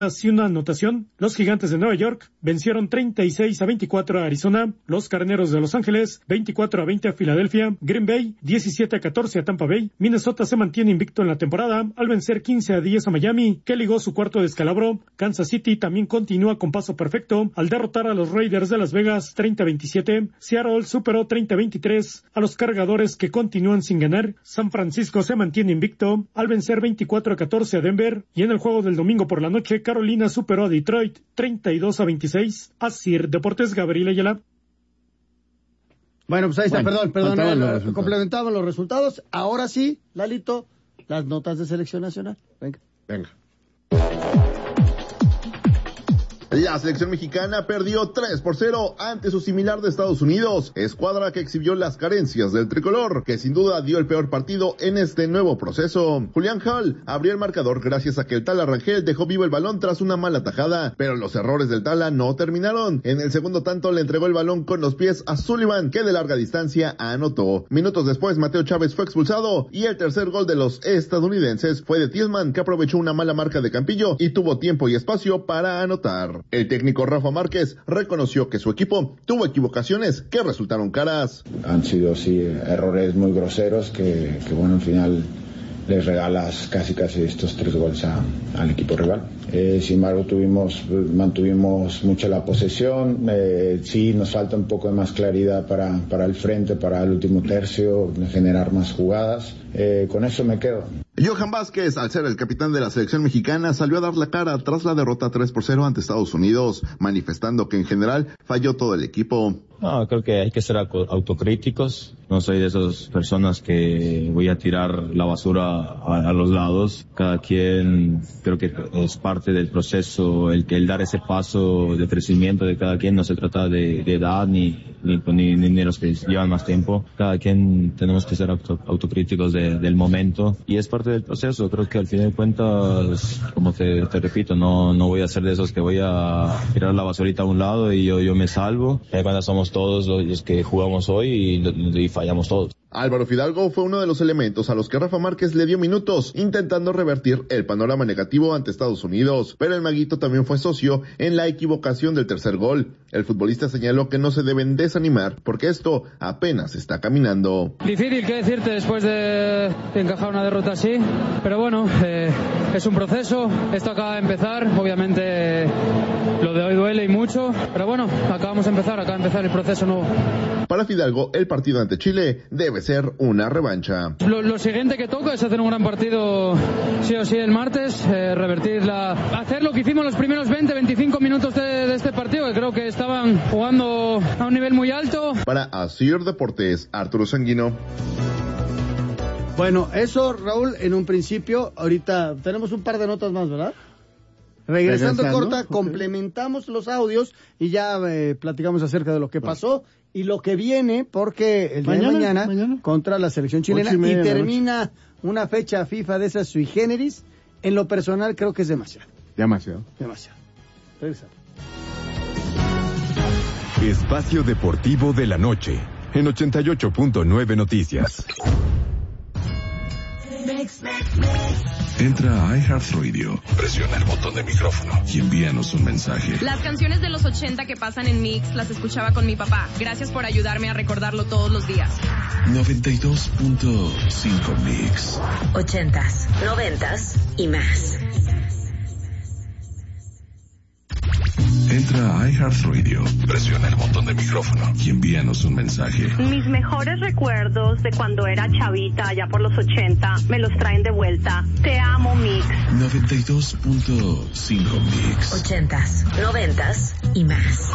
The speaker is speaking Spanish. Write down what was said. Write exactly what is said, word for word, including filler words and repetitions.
Y una anotación, los Gigantes de Nueva York vencieron treinta y seis a veinticuatro a Arizona, los Carneros de Los Ángeles veinticuatro a veinte a Filadelfia, Green Bay diecisiete a catorce a Tampa Bay, Minnesota se mantiene invicto en la temporada al vencer quince a diez a Miami, que ligó su cuarto descalabro. Kansas City también continúa con paso perfecto al derrotar a los Raiders de Las Vegas treinta a veintisiete, Seattle superó treinta a veintitrés a los Cargadores que continúan sin ganar, San Francisco se mantiene invicto al vencer veinticuatro a catorce a Denver, y en el juego del domingo por la noche, Carolina superó a Detroit treinta y dos a veintiséis. Asir Deportes, Gabriel Ayala. Bueno, pues ahí está, bueno, perdón, perdón, los eh, complementamos los resultados. Ahora sí, Lalito, las notas de selección nacional. Venga. Venga. La selección mexicana perdió tres por cero ante su similar de Estados Unidos, escuadra que exhibió las carencias del tricolor, que sin duda dio el peor partido en este nuevo proceso. Julián Hall abrió el marcador gracias a que el Tala Rangel dejó vivo el balón tras una mala tajada, pero los errores del Tala no terminaron. En el segundo tanto le entregó el balón con los pies a Sullivan, que de larga distancia anotó. Minutos después Mateo Chávez fue expulsado y el tercer gol de los estadounidenses fue de Tiesman, que aprovechó una mala marca de Campillo y tuvo tiempo y espacio para anotar. El técnico Rafa Márquez reconoció que su equipo tuvo equivocaciones que resultaron caras. Han sido sí errores muy groseros que, que bueno, al final les regalas casi casi estos tres goles a, al equipo rival. Eh, sin embargo, tuvimos, mantuvimos mucho la posesión. Eh, sí, nos falta un poco de más claridad para, para el frente, para el último tercio, generar más jugadas. Eh, con eso me quedo. Johan Vázquez, al ser el capitán de la selección mexicana, salió a dar la cara tras la derrota tres por cero ante Estados Unidos, manifestando que en general falló todo el equipo. No, creo que hay que ser autocríticos. No soy de esas personas que voy a tirar la basura a, a los lados. Cada quien, creo que es parte del proceso, el que el dar ese paso de crecimiento de cada quien. No se trata de, de edad ni, ni, ni, ni de los que llevan más tiempo. Cada quien tenemos que ser auto, autocríticos de, del momento y es parte del proceso. Creo que al fin de cuentas, como te, te repito, no, no voy a ser de esos que voy a tirar la basurita a un lado y yo, yo me salvo. Eh, cuando somos todos los que jugamos hoy y, y fallamos todos. Álvaro Fidalgo fue uno de los elementos a los que Rafa Márquez le dio minutos, intentando revertir el panorama negativo ante Estados Unidos, pero el maguito también fue socio en la equivocación del tercer gol. El futbolista señaló que no se deben desanimar, porque esto apenas está caminando. Difícil que decirte después de encajar una derrota así, pero bueno, eh, es un proceso, esto acaba de empezar, obviamente lo de hoy duele y mucho, pero bueno, acabamos de empezar, acaba de empezar el proceso nuevo. Para Fidalgo, el partido ante Chile debe ser una revancha. Lo, lo siguiente que toca es hacer un gran partido sí o sí el martes, eh, revertir la... hacer lo que hicimos los primeros veinte, veinticinco minutos de, de este partido, que creo que estaban jugando a un nivel muy alto. Para Asir Deportes, Arturo Sanguino. Bueno, eso, Raúl, en un principio. Ahorita tenemos un par de notas más, ¿verdad? Regresando, Regresando corta, okay. Complementamos los audios y ya eh, platicamos acerca de lo que bueno. pasó y lo que viene, porque el día mañana, de mañana, mañana contra la selección chilena y, y termina una fecha FIFA de esas sui generis. En lo personal creo que es demasiado. Demasiado. Demasiado. Regresamos. Espacio Deportivo de la Noche en ochenta y ocho punto nueve Noticias. Entra a iHeartRadio, presiona el botón de micrófono y envíanos un mensaje. Las canciones de los ochenta que pasan en Mix las escuchaba con mi papá. Gracias por ayudarme a recordarlo todos los días. noventa y dos punto cinco Mix. Ochentas, noventas y más. Entra a iHeartRadio, presiona el botón de micrófono y envíanos un mensaje. Mis mejores recuerdos de cuando era chavita, allá por los ochenta, me los traen de vuelta. Te amo, Mix. noventa y dos punto cinco Mix. Ochentas, noventas y más.